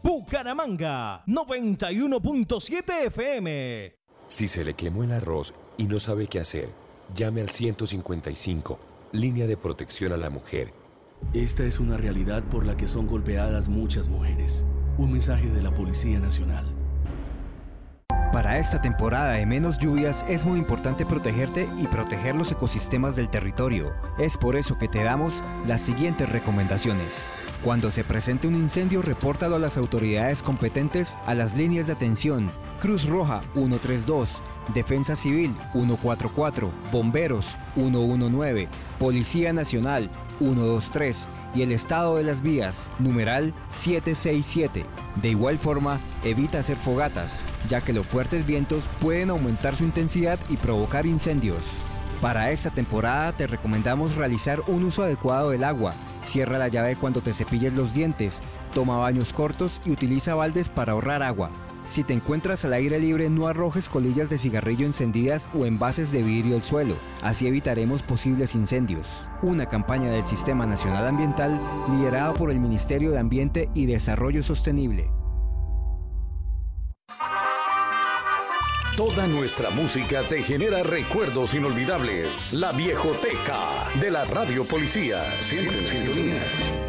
Bucaramanga, 91.7 FM. Si se le quemó el arroz y no sabe qué hacer, llame al 155, línea de protección a la mujer. Esta es una realidad por la que son golpeadas muchas mujeres. Un mensaje de la Policía Nacional. Para esta temporada de menos lluvias es muy importante protegerte y proteger los ecosistemas del territorio. Es por eso que te damos las siguientes recomendaciones. Cuando se presente un incendio, repórtalo a las autoridades competentes a las líneas de atención: Cruz Roja 132, Defensa Civil 144, Bomberos 119, Policía Nacional 123 y el estado de las vías, numeral 767. De igual forma, evita hacer fogatas, ya que los fuertes vientos pueden aumentar su intensidad y provocar incendios. Para esta temporada te recomendamos realizar un uso adecuado del agua. Cierra la llave cuando te cepilles los dientes, toma baños cortos y utiliza baldes para ahorrar agua. Si te encuentras al aire libre, no arrojes colillas de cigarrillo encendidas o envases de vidrio al suelo. Así evitaremos posibles incendios. Una campaña del Sistema Nacional Ambiental liderada por el Ministerio de Ambiente y Desarrollo Sostenible. Toda nuestra música te genera recuerdos inolvidables. La Viejoteca de la Radio Policía. Siempre en sintonía.